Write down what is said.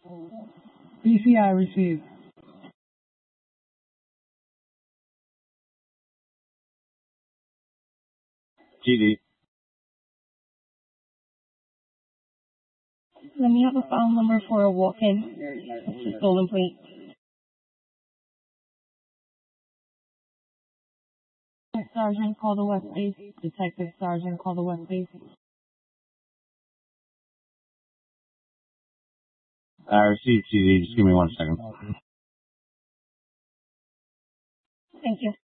BCI receive. TD. Let me have a file number for a walk-in. It's a stolen plate. Sergeant, call the West Base. Detective Sergeant, call the West Base. I received TD. Just give me 1 second. Thank you.